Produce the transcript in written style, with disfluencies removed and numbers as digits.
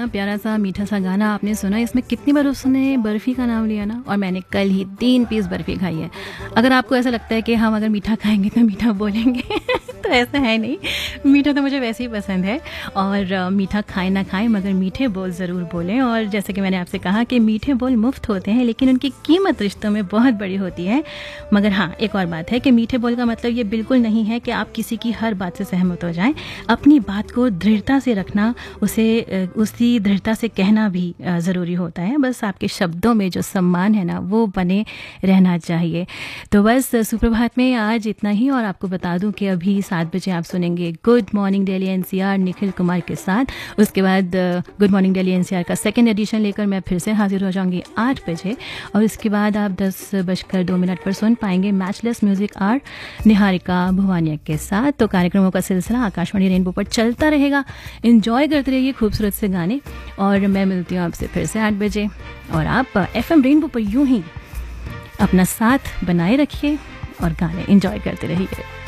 इतना प्यारा सा मीठा सा गाना आपने सुना, इसमें कितनी बार उसने बर्फ़ी का नाम लिया ना, और मैंने कल ही 3 पीस बर्फ़ी खाई है। अगर आपको ऐसा लगता है कि हम अगर मीठा खाएंगे तो मीठा बोलेंगे तो ऐसा है नहीं, मीठा तो मुझे वैसे ही पसंद है। और मीठा खाएं ना खाएं मगर मीठे बोल ज़रूर बोलें। और जैसे कि मैंने आपसे कहा कि मीठे बोल मुफ्त होते हैं लेकिन उनकी कीमत रिश्तों में बहुत बड़ी होती है। मगर हाँ, एक और बात है कि मीठे बोल का मतलब ये बिल्कुल नहीं है कि आप किसी की हर बात से सहमत हो जाएं। अपनी बात को दृढ़ता से रखना, उसे उसी दृढ़ता से कहना भी ज़रूरी होता है। बस आपके शब्दों में जो सम्मान है ना वो बने रहना चाहिए। तो बस सुप्रभात में आज इतना ही। और आपको बता दूं कि अभी 7 बजे आप सुनेंगे good morning Delhi NCR Nikhil Kumar के साथ। उसके बाद गुड मॉर्निंग दिल्ली एनसीआर का सेकंड एडिशन लेकर मैं फिर से हाजिर हो जाऊंगी 8 बजे। और उसके बाद आप 10:02 पर सुन पाएंगे matchless music are Niharika Bhuwania के साथ। तो कार्यक्रमों का सिलसिला आकाशवाणी रेनबो पर चलता रहेगा। एंजॉय करते रहिए खूबसूरत से गाने। और मैं मिलती हूँ आपसे फिर से 8 बजे। और आप FM रेनबो पर यूं ही अपना साथ बनाए रखिए और गाने एंजॉय करते रहिए।